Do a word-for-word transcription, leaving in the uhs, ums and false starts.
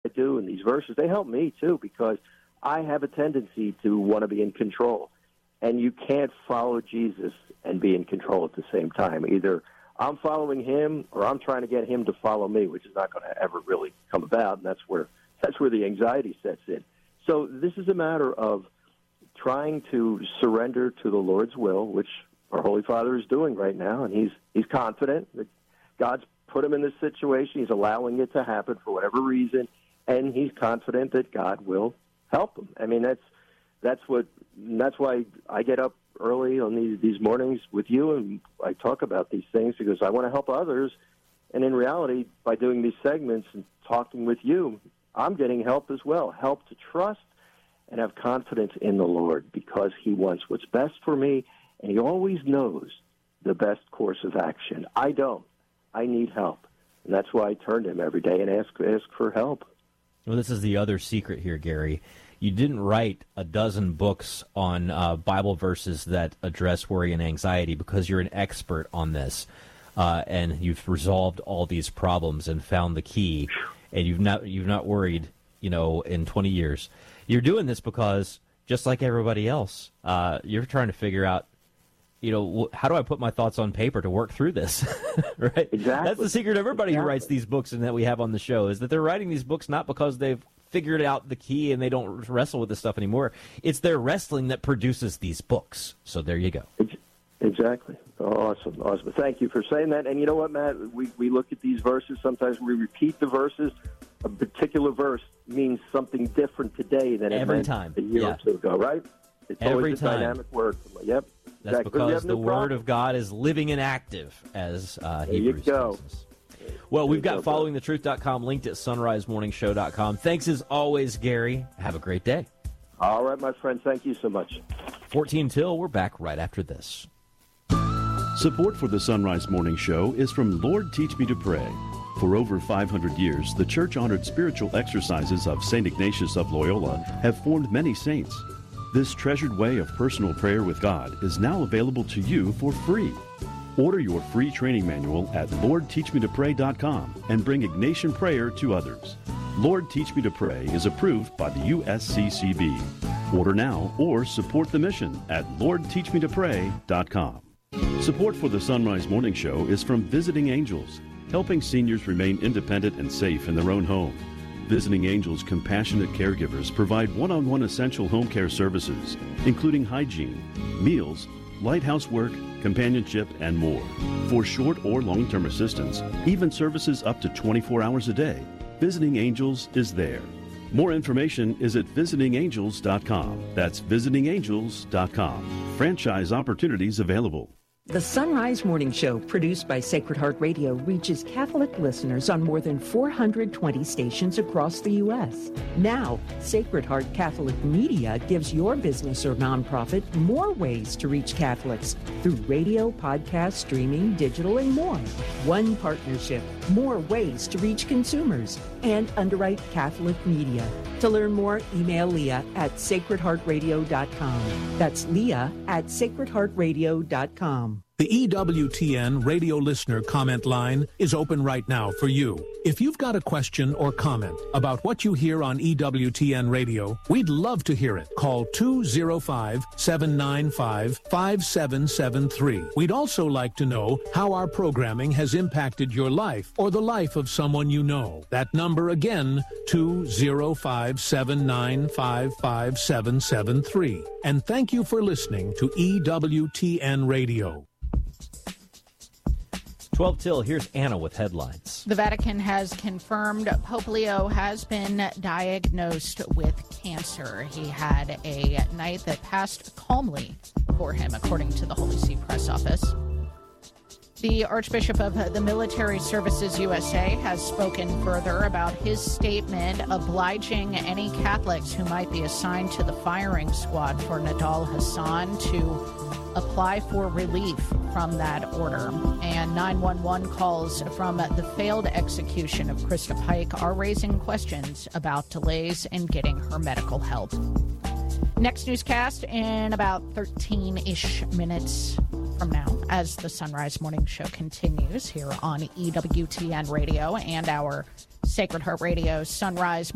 do and these verses, they help me too, because I have a tendency to want to be in control. And you can't follow Jesus and be in control at the same time. Either I'm following him or I'm trying to get him to follow me, which is not going to ever really come about, and that's where that's where the anxiety sets in. So this is a matter of trying to surrender to the Lord's will, which our Holy Father is doing right now, and he's he's confident that God's put him in this situation. He's allowing it to happen for whatever reason, and he's confident that God will help him. I mean, that's that's what that's why I get up early on these these mornings with you, and I talk about these things because I want to help others. And in reality, by doing these segments and talking with you, I'm getting help as well, help to trust and have confidence in the Lord, because he wants what's best for me, and he always knows the best course of action. I don't. I need help, and that's why I turn to him every day and ask ask for help. Well, this is the other secret here, Gary. You didn't write a dozen books on uh, Bible verses that address worry and anxiety because you're an expert on this, uh, and you've resolved all these problems and found the key, and you've not you've not worried, you know, in twenty years. You're doing this because, just like everybody else, uh, you're trying to figure out, you know, how do I put my thoughts on paper to work through this, right? Exactly. That's the secret of everybody exactly. who writes these books and that we have on the show, is that they're writing these books not because they've figured out the key and they don't wrestle with this stuff anymore. It's their wrestling that produces these books. So there you go. Exactly. Awesome. Awesome. Thank you for saying that. And you know what, Matt? We, we look at these verses. Sometimes we repeat the verses. A particular verse means something different today than it Every meant time. a year Yeah. or two ago, right? It's Every always a time. dynamic word. Yep. That's exactly. because the no Word problem. of God is living and active, as uh, There Hebrews you go. tells us. Well, we've There you got go, following the truth dot com linked at sunrise morning show dot com. Thanks as always, Gary. Have a great day. All right, my friend. Thank you so much. fourteen till. We're back right after this. Support for the Sunrise Morning Show is from Lord Teach Me to Pray. For over five hundred years, the church-honored spiritual exercises of Saint Ignatius of Loyola have formed many saints. This treasured way of personal prayer with God is now available to you for free. Order your free training manual at lord teach me to pray dot com and bring Ignatian prayer to others. Lord Teach Me to Pray is approved by the U S C C B. Order now or support the mission at lord teach me to pray dot com. Support for the Sunrise Morning Show is from Visiting Angels, helping seniors remain independent and safe in their own home. Visiting Angels compassionate caregivers provide one-on-one essential home care services, including hygiene, meals, light housework, companionship, and more. For short or long-term assistance, even services up to twenty-four hours a day, Visiting Angels is there. More information is at visiting angels dot com. That's visiting angels dot com. Franchise opportunities available. The Sunrise Morning Show, produced by Sacred Heart Radio, reaches Catholic listeners on more than four hundred twenty stations across the U S Now, Sacred Heart Catholic Media gives your business or nonprofit more ways to reach Catholics through radio, podcast, streaming, digital, and more. One partnership, more ways to reach consumers, and underwrite Catholic media. To learn more, email Leah at sacred heart radio dot com. That's Leah at sacred heart radio dot com. The E W T N radio listener comment line is open right now for you. If you've got a question or comment about what you hear on E W T N radio, we'd love to hear it. Call two oh five, seven nine five, five seven seven three. We'd also like to know how our programming has impacted your life or the life of someone you know. That number again, two oh five, seven nine five, five seven seven three. And thank you for listening to E W T N Radio. twelve till, here's Anna with headlines. The Vatican has confirmed Pope Leo has been diagnosed with cancer. He had a night that passed calmly for him, according to the Holy See press office. The Archbishop of the Military Services U S A has spoken further about his statement obliging any Catholics who might be assigned to the firing squad for Nadal Hassan to apply for relief from that order. And nine one one calls from the failed execution of Krista Pike are raising questions about delays in getting her medical help. Next newscast in about thirteen-ish minutes from now, as the Sunrise Morning Show continues here on E W T N Radio and our Sacred Heart Radio Sunrise